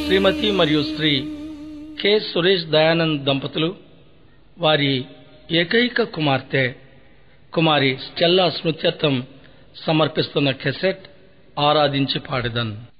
శ్రీమతి మరియు శ్రీ కె సురేష్ దయానంద్ దంపతులు వారి ఏకైక కుమార్తె కుమారి స్టెల్లా స్మృత్యర్థం సమర్పిస్తున్న కెసెట్ ఆరాధించి పాడెదన్.